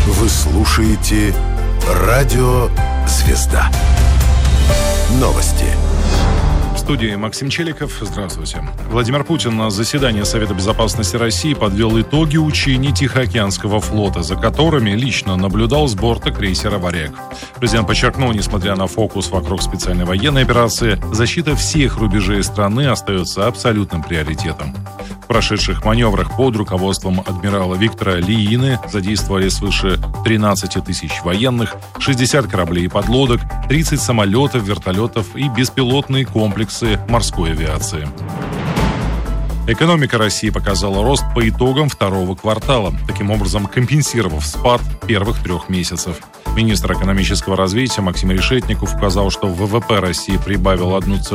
Вы слушаете «Радио Звезда». Новости. В студии Максим Челиков. Здравствуйте. Владимир Путин на заседании Совета безопасности России подвел итоги учений Тихоокеанского флота, за которыми лично наблюдал с борта крейсера «Варяг». Президент подчеркнул, несмотря на фокус вокруг специальной военной операции, защита всех рубежей страны остается абсолютным приоритетом. В прошедших маневрах под руководством адмирала Виктора Лиины задействовали свыше 13 тысяч военных, 60 кораблей и подлодок, 30 самолетов, вертолетов и беспилотные комплексы морской авиации. Экономика России показала рост по итогам второго квартала, таким образом компенсировав спад первых 3 месяцев. Министр экономического развития Максим Решетников указал, что ВВП России прибавил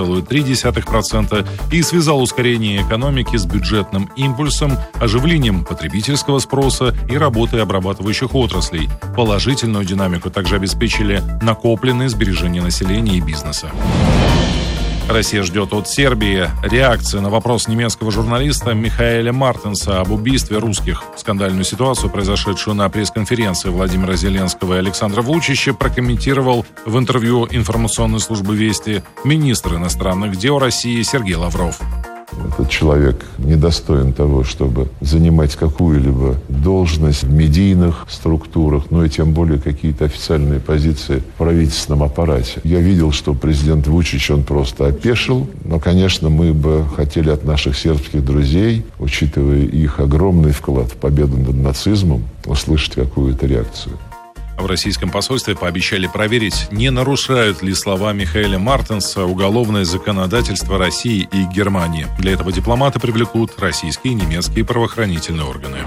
1,3% и связал ускорение экономики с бюджетным импульсом, оживлением потребительского спроса и работой обрабатывающих отраслей. Положительную динамику также обеспечили накопленные сбережения населения и бизнеса. Россия ждет от Сербии реакции на вопрос немецкого журналиста Михаэля Мартенса об убийстве русских. Скандальную ситуацию, произошедшую на пресс-конференции Владимира Зеленского и Александра Вучича, прокомментировал в интервью информационной службы «Вести» министр иностранных дел России Сергей Лавров. Этот человек недостоин того, чтобы занимать какую-либо должность в медийных структурах, и тем более какие-то официальные позиции в правительственном аппарате. Я видел, что президент Вучич, он просто опешил, но, конечно, мы бы хотели от наших сербских друзей, учитывая их огромный вклад в победу над нацизмом, услышать какую-то реакцию. В российском посольстве пообещали проверить, не нарушают ли слова Михаэля Мартенса уголовное законодательство России и Германии. Для этого дипломаты привлекут российские и немецкие правоохранительные органы.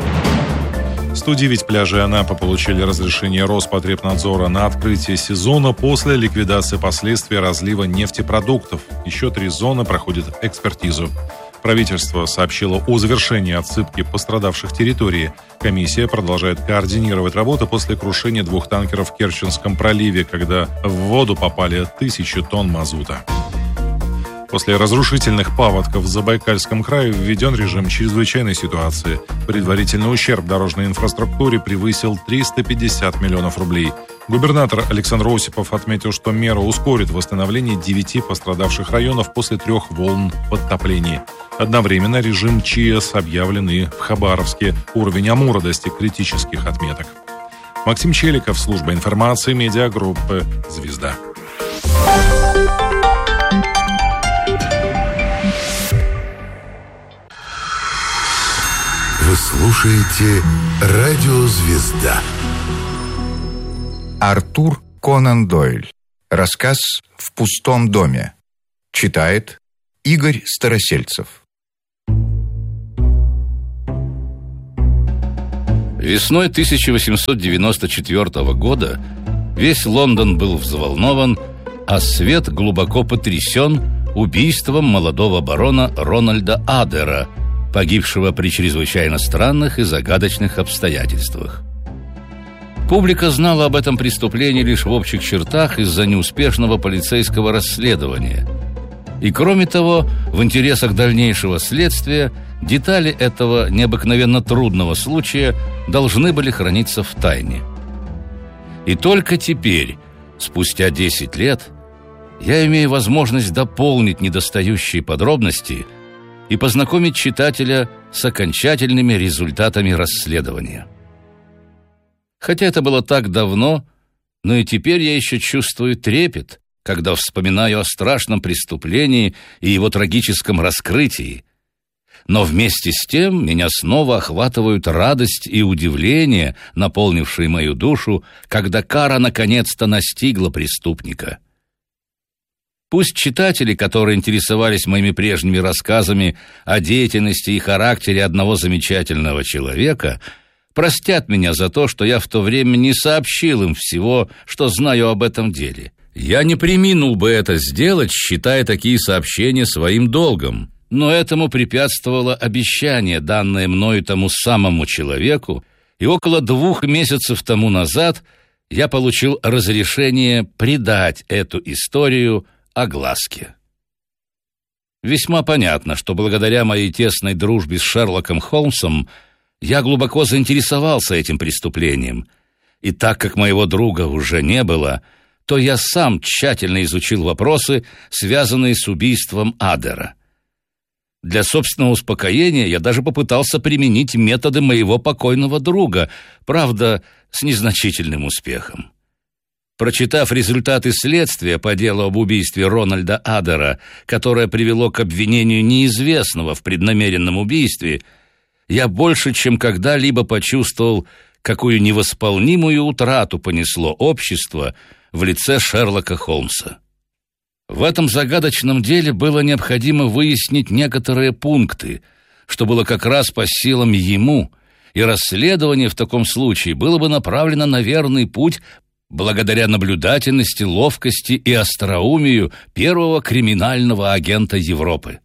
109 пляжей Анапы получили разрешение Роспотребнадзора на открытие сезона после ликвидации последствий разлива нефтепродуктов. Еще 3 зоны проходят экспертизу. Правительство сообщило о завершении отсыпки пострадавших территорий. Комиссия продолжает координировать работу после крушения 2 танкеров в Керченском проливе, когда в воду попали 1000 тонн мазута. После разрушительных паводков в Забайкальском крае введен режим чрезвычайной ситуации. Предварительный ущерб дорожной инфраструктуре превысил 350 миллионов рублей. Губернатор Александр Осипов отметил, что мера ускорит восстановление 9 пострадавших районов после 3 волн подтоплений. Одновременно режим ЧС объявлен и в Хабаровске. Уровень Амура достиг критических отметок. Максим Челиков, служба информации медиагруппы «Звезда». Вы слушаете «Радио Звезда». Артур Конан Дойль. Рассказ «В пустом доме». Читает Игорь Старосельцев. Весной 1894 года весь Лондон был взволнован, а свет глубоко потрясен убийством молодого барона Рональда Адера, погибшего при чрезвычайно странных и загадочных обстоятельствах. Публика знала об этом преступлении лишь в общих чертах из-за неуспешного полицейского расследования. И кроме того, в интересах дальнейшего следствия детали этого необыкновенно трудного случая должны были храниться в тайне. И только теперь, спустя 10 лет, я имею возможность дополнить недостающие подробности и познакомить читателя с окончательными результатами расследования. Хотя это было так давно, но и теперь я еще чувствую трепет, когда вспоминаю о страшном преступлении и его трагическом раскрытии. Но вместе с тем меня снова охватывают радость и удивление, наполнившие мою душу, когда кара наконец-то настигла преступника. Пусть читатели, которые интересовались моими прежними рассказами о деятельности и характере одного замечательного человека, простят меня за то, что я в то время не сообщил им всего, что знаю об этом деле. Я не преминул бы это сделать, считая такие сообщения своим долгом. Но этому препятствовало обещание, данное мною тому самому человеку, и около 2 месяцев тому назад я получил разрешение придать эту историю огласке. Весьма понятно, что благодаря моей тесной дружбе с Шерлоком Холмсом я глубоко заинтересовался этим преступлением. И так как моего друга уже не было, то я сам тщательно изучил вопросы, связанные с убийством Адера. Для собственного успокоения я даже попытался применить методы моего покойного друга, правда, с незначительным успехом. Прочитав результаты следствия по делу об убийстве Рональда Адера, которое привело к обвинению неизвестного в преднамеренном убийстве, я больше, чем когда-либо почувствовал, какую невосполнимую утрату понесло общество в лице Шерлока Холмса. В этом загадочном деле было необходимо выяснить некоторые пункты, что было как раз по силам ему, и расследование в таком случае было бы направлено на верный путь благодаря наблюдательности, ловкости и остроумию первого криминального агента Европы.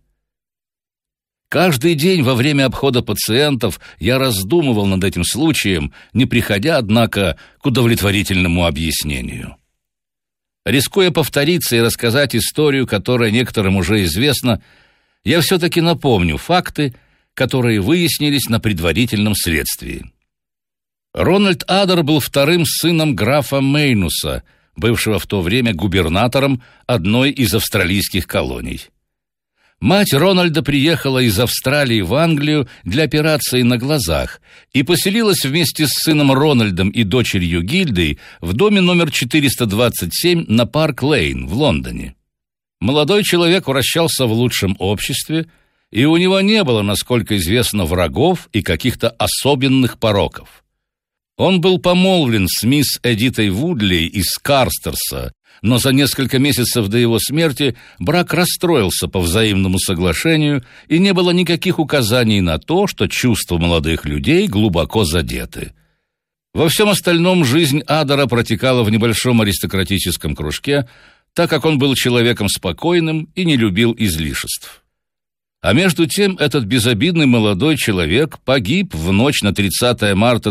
Каждый день во время обхода пациентов я раздумывал над этим случаем, не приходя, однако, к удовлетворительному объяснению. Рискуя повториться и рассказать историю, которая некоторым уже известна, я все-таки напомню факты, которые выяснились на предварительном следствии. Рональд Адер был вторым сыном графа Мейнуса, бывшего в то время губернатором одной из австралийских колоний. Мать Рональда приехала из Австралии в Англию для операции на глазах и поселилась вместе с сыном Рональдом и дочерью Гильдой в доме номер 427 на Парк-Лейн в Лондоне. Молодой человек вращался в лучшем обществе, и у него не было, насколько известно, врагов и каких-то особенных пороков. Он был помолвлен с мисс Эдитой Вудли из Карстерса, но за несколько месяцев до его смерти брак расстроился по взаимному соглашению, и не было никаких указаний на то, что чувства молодых людей глубоко задеты. Во всем остальном жизнь Адера протекала в небольшом аристократическом кружке, так как он был человеком спокойным и не любил излишеств. А между тем этот безобидный молодой человек погиб в ночь на 30 марта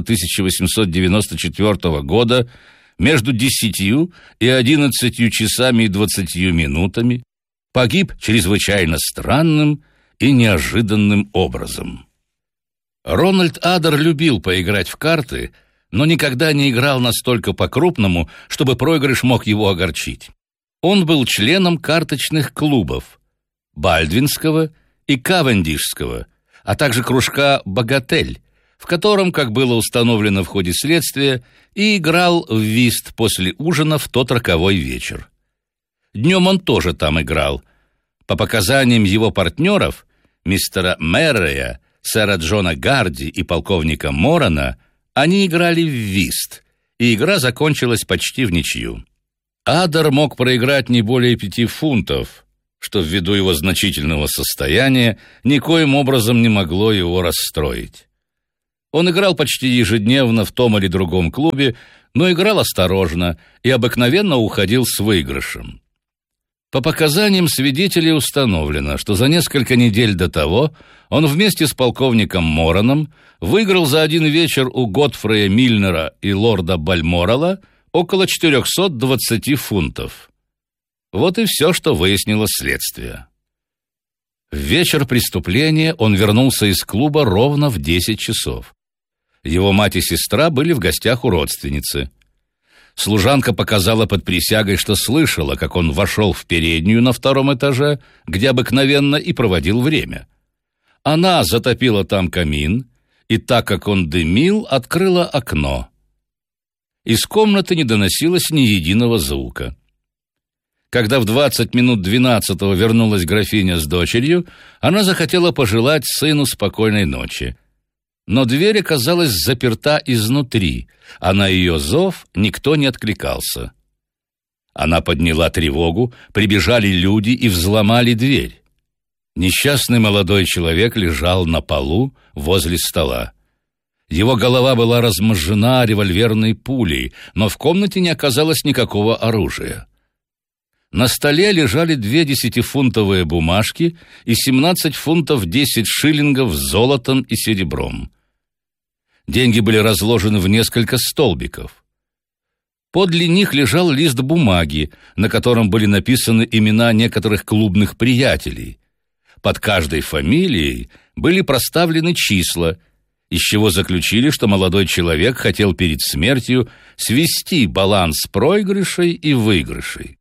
1894 года между 10 и 11 часами и 20 минутами, погиб чрезвычайно странным и неожиданным образом. Рональд Адер любил поиграть в карты, но никогда не играл настолько по-крупному, чтобы проигрыш мог его огорчить. Он был членом карточных клубов Бальдвинского и Кавендишского, а также кружка «Богатель», в котором, как было установлено в ходе следствия, и играл в вист после ужина в тот роковой вечер. Днем он тоже там играл. По показаниям его партнеров, мистера Меррея, сэра Джона Гарди и полковника Морана, они играли в вист, и игра закончилась почти в ничью. Адер мог проиграть не более 5 фунтов, что ввиду его значительного состояния никоим образом не могло его расстроить. Он играл почти ежедневно в том или другом клубе, но играл осторожно и обыкновенно уходил с выигрышем. По показаниям свидетелей установлено, что за несколько недель до того он вместе с полковником Мораном выиграл за один вечер у Готфрея Мильнера и лорда Бальморала около 420 фунтов. Вот и все, что выяснило следствие. В вечер преступления он вернулся из клуба ровно в 10 часов. Его мать и сестра были в гостях у родственницы. Служанка показала под присягой, что слышала, как он вошел в переднюю на 2-м этаже, где обыкновенно и проводил время. Она затопила там камин, и так как он дымил, открыла окно. Из комнаты не доносилось ни единого звука. Когда в 20 минут 12-го вернулась графиня с дочерью, она захотела пожелать сыну спокойной ночи. Но дверь оказалась заперта изнутри, а на ее зов никто не откликался. Она подняла тревогу, прибежали люди и взломали дверь. Несчастный молодой человек лежал на полу возле стола. Его голова была размозжена револьверной пулей, но в комнате не оказалось никакого оружия. На столе лежали 2 10-фунтовые бумажки и 17 фунтов 10 шиллингов с золотом и серебром. Деньги были разложены в несколько столбиков. Подле них лежал лист бумаги, на котором были написаны имена некоторых клубных приятелей. Под каждой фамилией были проставлены числа, из чего заключили, что молодой человек хотел перед смертью свести баланс проигрышей и выигрышей.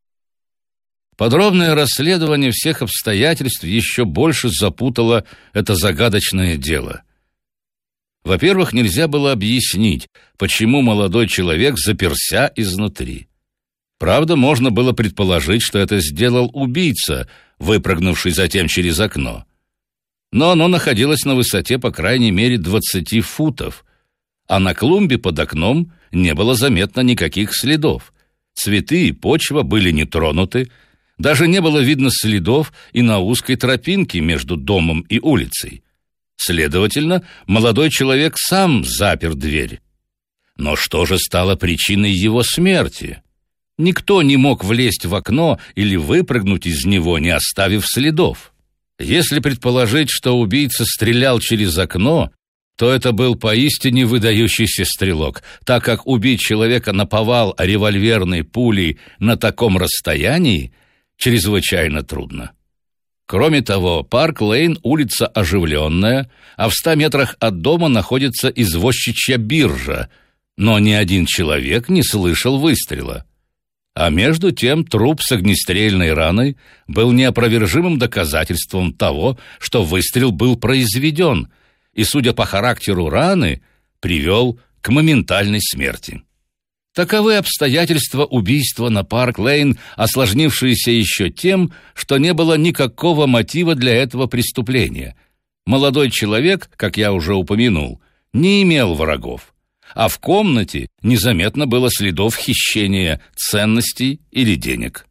Подробное расследование всех обстоятельств еще больше запутало это загадочное дело. Во-первых, нельзя было объяснить, почему молодой человек заперся изнутри. Правда, можно было предположить, что это сделал убийца, выпрыгнувший затем через окно. Но оно находилось на высоте по крайней мере 20 футов, а на клумбе под окном не было заметно никаких следов. Цветы и почва были не тронуты, даже не было видно следов и на узкой тропинке между домом и улицей. Следовательно, молодой человек сам запер дверь. Но что же стало причиной его смерти? Никто не мог влезть в окно или выпрыгнуть из него, не оставив следов. Если предположить, что убийца стрелял через окно, то это был поистине выдающийся стрелок, так как убить человека наповал револьверной пулей на таком расстоянии чрезвычайно трудно. Кроме того, Парк-Лейн – улица оживленная, а в 100 метрах от дома находится извозчичья биржа, но ни один человек не слышал выстрела. А между тем труп с огнестрельной раной был неопровержимым доказательством того, что выстрел был произведен и, судя по характеру раны, привел к моментальной смерти. Таковы обстоятельства убийства на Парк-Лейн, осложнившиеся еще тем, что не было никакого мотива для этого преступления. Молодой человек, как я уже упомянул, не имел врагов, а в комнате незаметно было следов хищения ценностей или денег.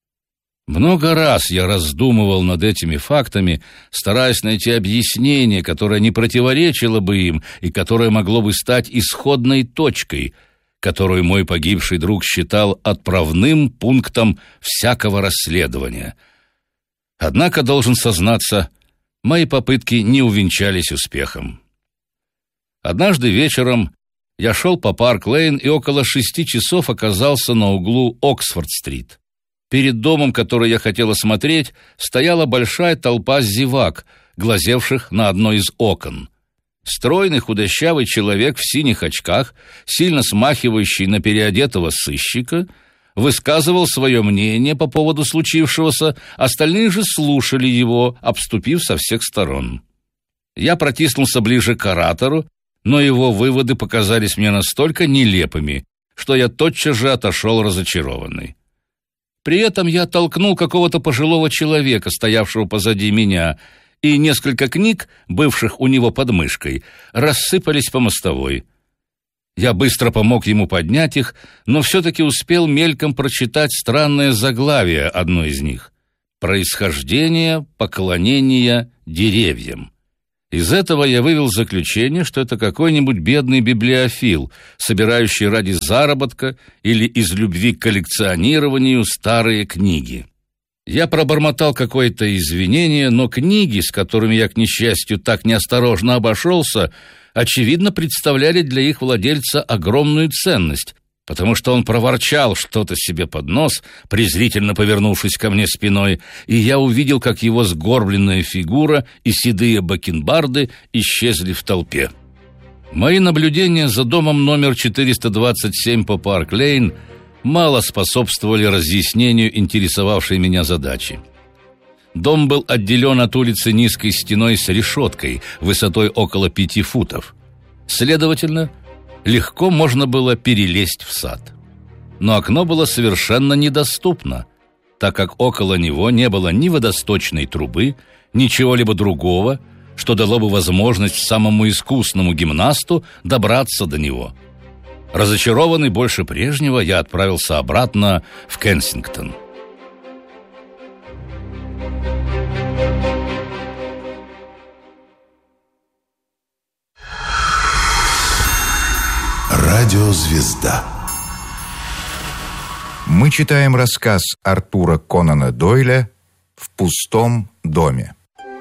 Много раз я раздумывал над этими фактами, стараясь найти объяснение, которое не противоречило бы им и которое могло бы стать исходной точкой, которую мой погибший друг считал отправным пунктом всякого расследования. Однако, должен сознаться, мои попытки не увенчались успехом. Однажды вечером я шел по Парк-Лейн и около 6 часов оказался на углу Оксфорд-стрит. Перед домом, который я хотел осмотреть, стояла большая толпа зевак, глазевших на одно из окон. Стройный худощавый человек в синих очках, сильно смахивающий на переодетого сыщика, высказывал свое мнение по поводу случившегося, остальные же слушали его, обступив со всех сторон. Я протиснулся ближе к оратору, но его выводы показались мне настолько нелепыми, что я тотчас же отошел разочарованный. При этом я толкнул какого-то пожилого человека, стоявшего позади меня, и несколько книг, бывших у него под мышкой, рассыпались по мостовой. Я быстро помог ему поднять их, но все-таки успел мельком прочитать странное заглавие одной из них: «Происхождение поклонения деревьям». Из этого я вывел заключение, что это какой-нибудь бедный библиофил, собирающий ради заработка или из любви к коллекционированию старые книги. Я пробормотал какое-то извинение, но книги, с которыми я, к несчастью, так неосторожно обошелся, очевидно, представляли для их владельца огромную ценность, потому что он проворчал что-то себе под нос, презрительно повернувшись ко мне спиной, и я увидел, как его сгорбленная фигура и седые бакенбарды исчезли в толпе. Мои наблюдения за домом номер 427 по Парк-Лейн мало способствовали разъяснению интересовавшей меня задачи. Дом был отделен от улицы низкой стеной с решеткой, высотой около 5 футов. Следовательно, легко можно было перелезть в сад. Но окно было совершенно недоступно, так как около него не было ни водосточной трубы, ни чего-либо другого, что дало бы возможность самому искусному гимнасту добраться до него. Разочарованный больше прежнего, я отправился обратно в Кенсингтон. Радиозвезда. Мы читаем рассказ Артура Конана Дойля «В пустом доме».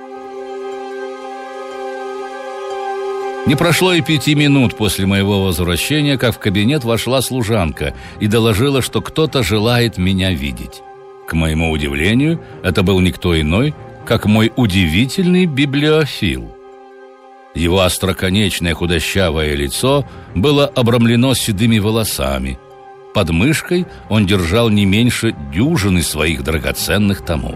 Не прошло и 5 минут после моего возвращения, как в кабинет вошла служанка и доложила, что кто-то желает меня видеть. К моему удивлению, это был никто иной, как мой удивительный библиофил. Его остроконечное худощавое лицо было обрамлено седыми волосами. Под мышкой он держал не меньше дюжины своих драгоценных томов.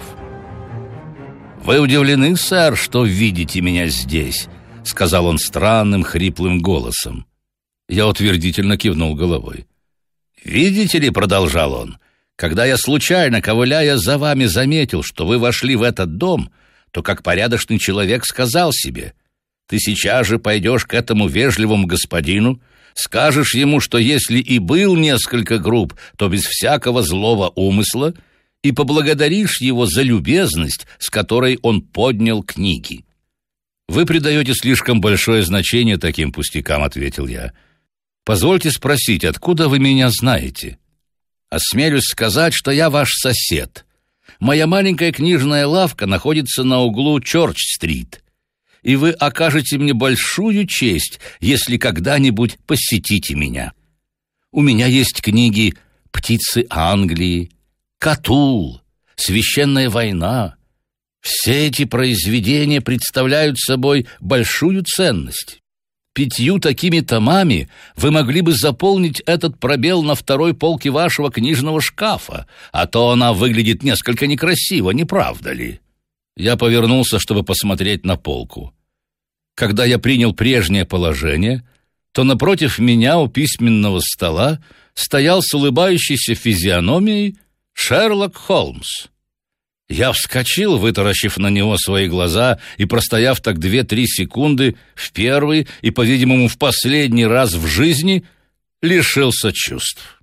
«Вы удивлены, сэр, что видите меня здесь?» — сказал он странным хриплым голосом. Я утвердительно кивнул головой. «Видите ли, — продолжал он, — когда я случайно, ковыляя за вами, заметил, что вы вошли в этот дом, то как порядочный человек сказал себе: ты сейчас же пойдешь к этому вежливому господину, скажешь ему, что если и был несколько груб, то без всякого злого умысла, и поблагодаришь его за любезность, с которой он поднял книги». «Вы придаете слишком большое значение таким пустякам», — ответил я. «Позвольте спросить, откуда вы меня знаете?» «Осмелюсь сказать, что я ваш сосед. Моя маленькая книжная лавка находится на углу Чёрч-стрит, и вы окажете мне большую честь, если когда-нибудь посетите меня. У меня есть книги «Птицы Англии», «Катул», «Священная война». Все эти произведения представляют собой большую ценность. 5 такими томами вы могли бы заполнить этот пробел на второй полке вашего книжного шкафа, а то она выглядит несколько некрасиво, не правда ли?» Я повернулся, чтобы посмотреть на полку. Когда я принял прежнее положение, то напротив меня у письменного стола стоял с улыбающейся физиономией Шерлок Холмс. Я вскочил, вытаращив на него свои глаза, и, простояв так 2-3 секунды, в первый и, по-видимому, в последний раз в жизни лишился чувств.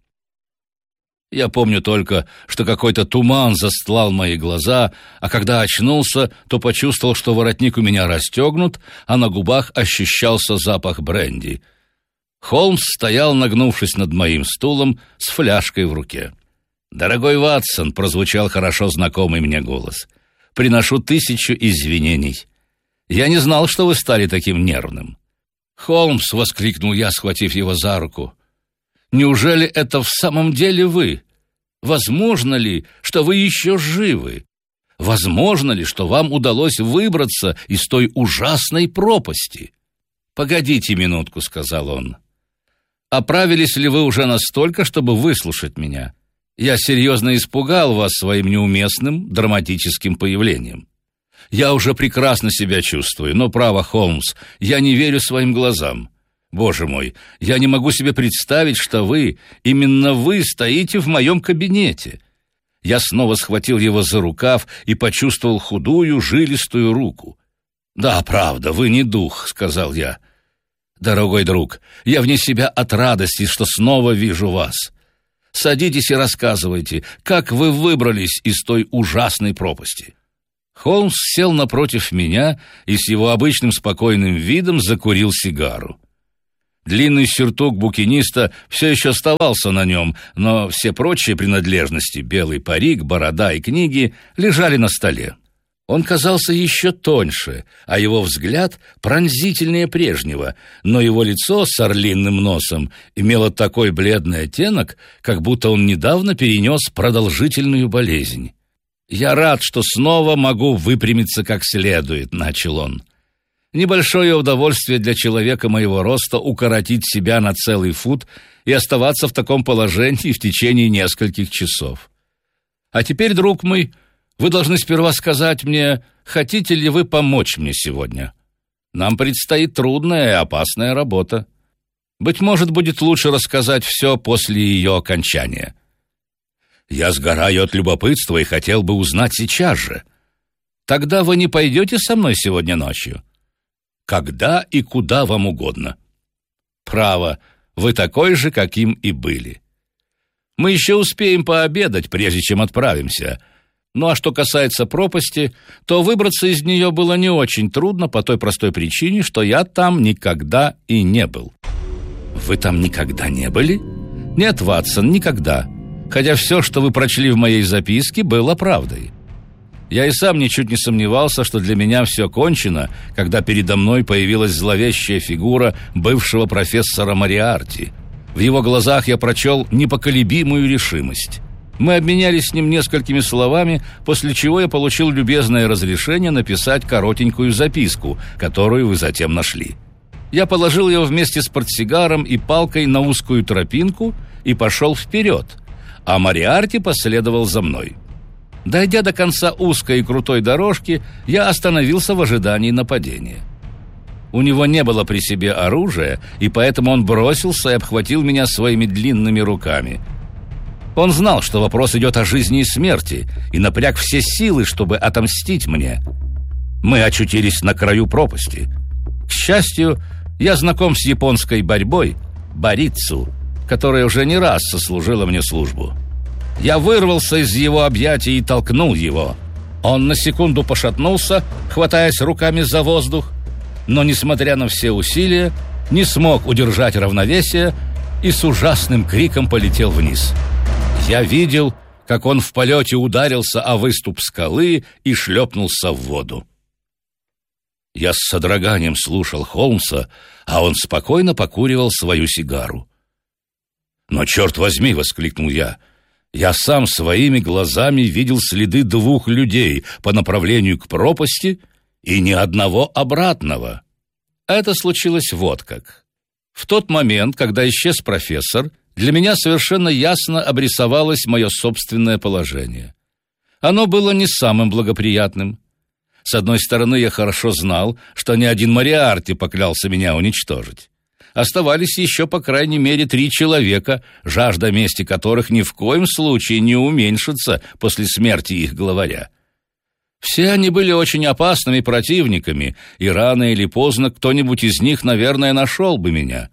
Я помню только, что какой-то туман застлал мои глаза, а когда очнулся, то почувствовал, что воротник у меня расстегнут, а на губах ощущался запах бренди. Холмс стоял, нагнувшись над моим стулом, с фляжкой в руке. «Дорогой Ватсон», — прозвучал хорошо знакомый мне голос, — «приношу 1000 извинений. Я не знал, что вы стали таким нервным». «Холмс», — воскликнул я, схватив его за руку, — «неужели это в самом деле вы? Возможно ли, что вы еще живы? Возможно ли, что вам удалось выбраться из той ужасной пропасти?» «Погодите минутку», — сказал он. «Оправились ли вы уже настолько, чтобы выслушать меня? Я серьезно испугал вас своим неуместным драматическим появлением. Я уже прекрасно себя чувствую, но, право, Холмс, я не верю своим глазам. Боже мой, я не могу себе представить, что вы, именно вы, стоите в моем кабинете». Я снова схватил его за рукав и почувствовал худую, жилистую руку. «Да, правда, вы не дух», — сказал я. «Дорогой друг, я вне себя от радости, что снова вижу вас. Садитесь и рассказывайте, как вы выбрались из той ужасной пропасти». Холмс сел напротив меня и с его обычным спокойным видом закурил сигару. Длинный сюртук букиниста все еще оставался на нем, но все прочие принадлежности — белый парик, борода и книги — лежали на столе. Он казался еще тоньше, а его взгляд пронзительнее прежнего, но его лицо с орлиным носом имело такой бледный оттенок, как будто он недавно перенес продолжительную болезнь. «Я рад, что снова могу выпрямиться как следует», — начал он. «Небольшое удовольствие для человека моего роста укоротить себя на целый фут и оставаться в таком положении в течение нескольких часов. А теперь, друг мой, вы должны сперва сказать мне, хотите ли вы помочь мне сегодня? Нам предстоит трудная и опасная работа. Быть может, будет лучше рассказать все после ее окончания». «Я сгораю от любопытства и хотел бы узнать сейчас же». «Тогда вы не пойдете со мной сегодня ночью?» «Когда и куда вам угодно». «Право, вы такой же, каким и были. Мы еще успеем пообедать, прежде чем отправимся. Ну а что касается пропасти, то выбраться из нее было не очень трудно по той простой причине, что я там никогда и не был». «Вы там никогда не были?» «Нет, Ватсон, никогда. Хотя все, что вы прочли в моей записке, было правдой. Я и сам ничуть не сомневался, что для меня все кончено, когда передо мной появилась зловещая фигура бывшего профессора Мориарти. В его глазах я прочел непоколебимую решимость. Мы обменялись с ним несколькими словами, после чего я получил любезное разрешение написать коротенькую записку, которую вы затем нашли. Я положил ее вместе с портсигаром и палкой на узкую тропинку и пошел вперед, а Мориарти последовал за мной. Дойдя до конца узкой и крутой дорожки, я остановился в ожидании нападения. У него не было при себе оружия, и поэтому он бросился и обхватил меня своими длинными руками. Он знал, что вопрос идет о жизни и смерти, и напряг все силы, чтобы отомстить мне. Мы очутились на краю пропасти. К счастью, я знаком с японской борьбой, борицу, которая уже не раз сослужила мне службу. Я вырвался из его объятий и толкнул его. Он на секунду пошатнулся, хватаясь руками за воздух, но, несмотря на все усилия, не смог удержать равновесие и с ужасным криком полетел вниз. Я видел, как он в полете ударился о выступ скалы и шлепнулся в воду. Я с содроганием слушал Холмса, а он спокойно покуривал свою сигару. «Но, черт возьми!» — воскликнул я. «Я сам своими глазами видел следы 2 людей по направлению к пропасти и ни одного обратного». Это случилось вот как. В тот момент, когда исчез профессор, для меня совершенно ясно обрисовалось мое собственное положение. Оно было не самым благоприятным. С одной стороны, я хорошо знал, что ни один Мориарти поклялся меня уничтожить. Оставались еще, по крайней мере, 3 человека, жажда мести которых ни в коем случае не уменьшится после смерти их главаря. Все они были очень опасными противниками, и рано или поздно кто-нибудь из них, наверное, нашел бы меня.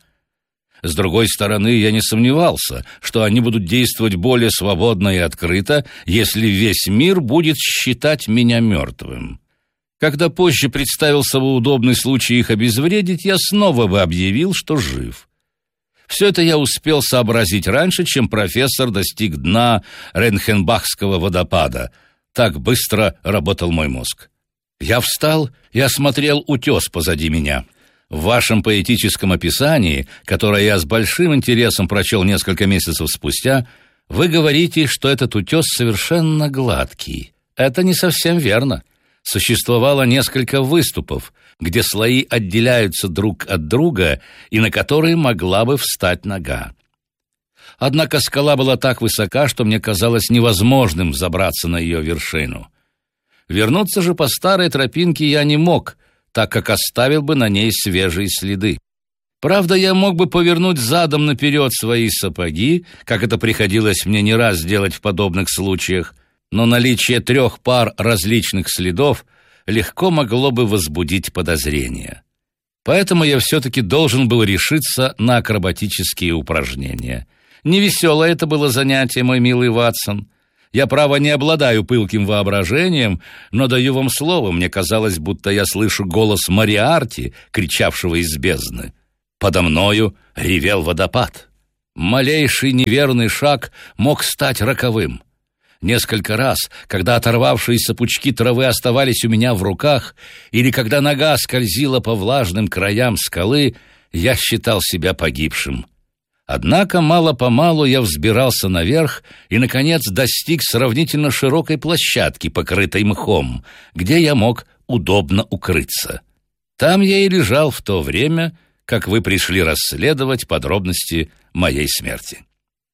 С другой стороны, я не сомневался, что они будут действовать более свободно и открыто, если весь мир будет считать меня мертвым. Когда позже представился бы удобный случай их обезвредить, я снова бы объявил, что жив. Все это я успел сообразить раньше, чем профессор достиг дна Ренхенбахского водопада. Так быстро работал мой мозг. Я встал и осмотрел утес позади меня. В вашем поэтическом описании, которое я с большим интересом прочел несколько месяцев спустя, вы говорите, что этот утес совершенно гладкий. Это не совсем верно. Существовало несколько выступов, где слои отделяются друг от друга и на которые могла бы встать нога. Однако скала была так высока, что мне казалось невозможным взобраться на ее вершину. Вернуться же по старой тропинке я не мог, так как оставил бы на ней свежие следы. Правда, я мог бы повернуть задом наперед свои сапоги, как это приходилось мне не раз делать в подобных случаях, но наличие 3 пар различных следов легко могло бы возбудить подозрения. Поэтому я все-таки должен был решиться на акробатические упражнения. Невеселое это было занятие, мой милый Ватсон. Я, право, не обладаю пылким воображением, но даю вам слово, мне казалось, будто я слышу голос Мориарти, кричавшего из бездны. Подо мною ревел водопад. Малейший неверный шаг мог стать роковым. Несколько раз, когда оторвавшиеся пучки травы оставались у меня в руках, или когда нога скользила по влажным краям скалы, я считал себя погибшим. Однако мало-помалу я взбирался наверх и, наконец, достиг сравнительно широкой площадки, покрытой мхом, где я мог удобно укрыться. Там я и лежал в то время, как вы пришли расследовать подробности моей смерти.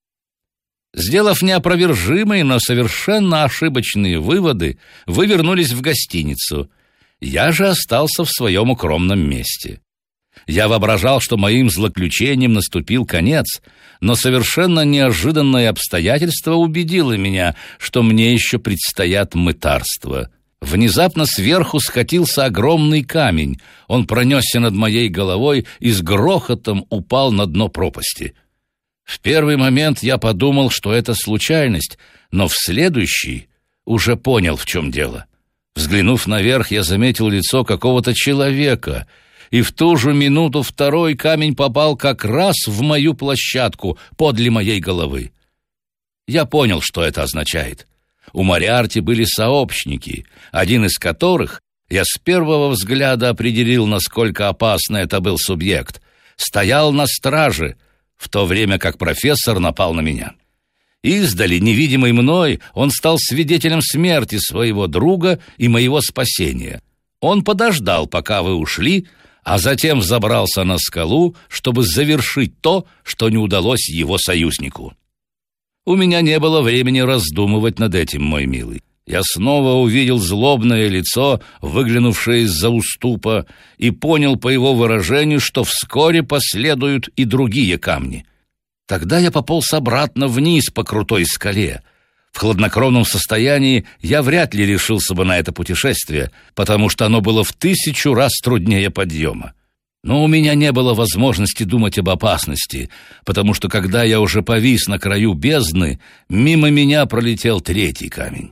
Сделав неопровержимые, но совершенно ошибочные выводы, вы вернулись в гостиницу. Я же остался в своем укромном месте. Я воображал, что моим злоключением наступил конец, но совершенно неожиданное обстоятельство убедило меня, что мне еще предстоят мытарства. Внезапно сверху скатился огромный камень. Он пронесся над моей головой и с грохотом упал на дно пропасти. В первый момент я подумал, что это случайность, но в следующий уже понял, в чем дело. Взглянув наверх, я заметил лицо какого-то человека, и в ту же минуту второй камень попал как раз в мою площадку подле моей головы. Я понял, что это означает. У Мориарти были сообщники, один из которых, я с первого взгляда определил, насколько опасный это был субъект, стоял на страже, в то время как профессор напал на меня. Издали, невидимый мной, он стал свидетелем смерти своего друга и моего спасения. Он подождал, пока вы ушли, а затем взобрался на скалу, чтобы завершить то, что не удалось его союзнику. У меня не было времени раздумывать над этим, мой милый. Я снова увидел злобное лицо, выглянувшее из-за уступа, и понял по его выражению, что вскоре последуют и другие камни. Тогда я пополз обратно вниз по крутой скале. В хладнокровном состоянии я вряд ли решился бы на это путешествие, потому что оно было в 1000 раз труднее подъема. Но у меня не было возможности думать об опасности, потому что, когда я уже повис на краю бездны, мимо меня пролетел 3-й камень.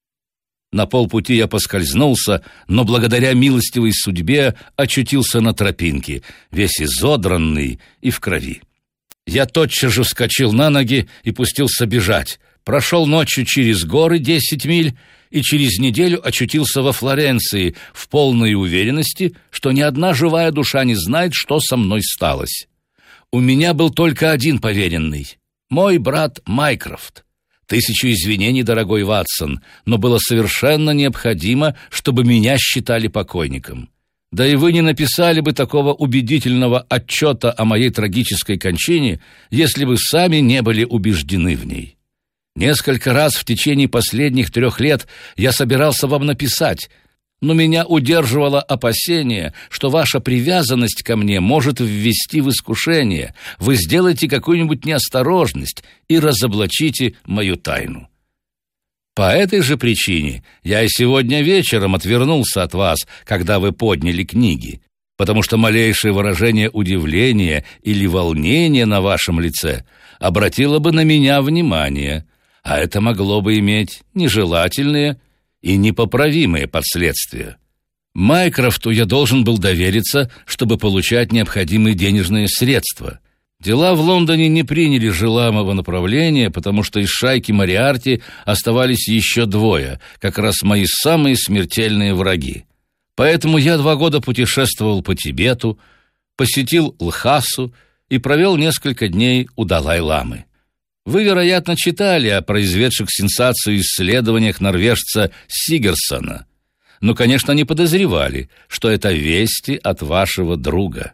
На полпути я поскользнулся, но благодаря милостивой судьбе очутился на тропинке, весь изодранный и в крови. Я тотчас же вскочил на ноги и пустился бежать. Прошел ночью через горы 10 миль и через неделю очутился во Флоренции в полной уверенности, что ни одна живая душа не знает, что со мной сталось. У меня был только один поверенный — мой брат Майкрофт. 1000 извинений, дорогой Ватсон, но было совершенно необходимо, чтобы меня считали покойником. Да и вы не написали бы такого убедительного отчета о моей трагической кончине, если бы сами не были убеждены в ней. Несколько раз в течение последних 3 лет я собирался вам написать, но меня удерживало опасение, что ваша привязанность ко мне может ввести в искушение. Вы сделаете какую-нибудь неосторожность и разоблачите мою тайну. По этой же причине я и сегодня вечером отвернулся от вас, когда вы подняли книги, потому что малейшее выражение удивления или волнения на вашем лице обратило бы на меня внимание, а это могло бы иметь нежелательные и непоправимые последствия. Майкрофту я должен был довериться, чтобы получать необходимые денежные средства. Дела в Лондоне не приняли желаемого направления, потому что из шайки Мориарти оставались еще 2, как раз мои самые смертельные враги. Поэтому я 2 года путешествовал по Тибету, посетил Лхасу и провел несколько дней у Далай-ламы. Вы, вероятно, читали о произведших сенсацию исследованиях норвежца Сигерсона, но, конечно, не подозревали, что это вести от вашего друга.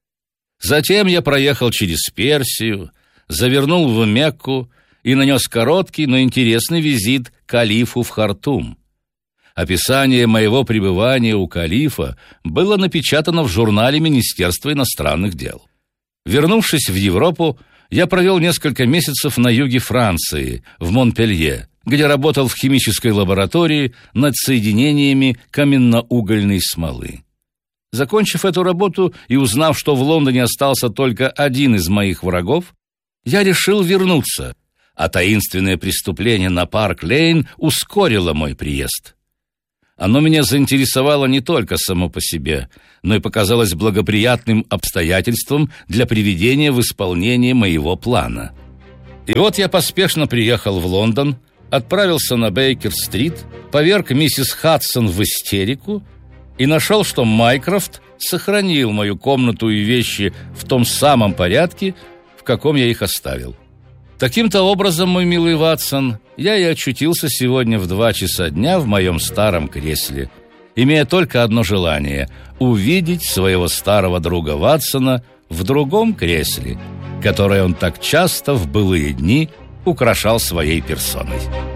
Затем я проехал через Персию, завернул в Мекку и нанес короткий, но интересный визит к калифу в Хартум. Описание моего пребывания у калифа было напечатано в журнале Министерства иностранных дел. Вернувшись в Европу, я провел несколько месяцев на юге Франции, в Монпелье, где работал в химической лаборатории над соединениями каменноугольной смолы. Закончив эту работу и узнав, что в Лондоне остался только один из моих врагов, я решил вернуться, а таинственное преступление на Парк-Лейн ускорило мой приезд. Оно меня заинтересовало не только само по себе, но и показалось благоприятным обстоятельством для приведения в исполнение моего плана. И вот я поспешно приехал в Лондон, отправился на Бейкер-стрит, поверг миссис Хадсон в истерику и нашел, что Майкрофт сохранил мою комнату и вещи в том самом порядке, в каком я их оставил. Таким-то образом, мой милый Ватсон, я и очутился сегодня в 2 часа дня в моем старом кресле, имея только одно желание — увидеть своего старого друга Ватсона в другом кресле, которое он так часто в былые дни украшал своей персоной.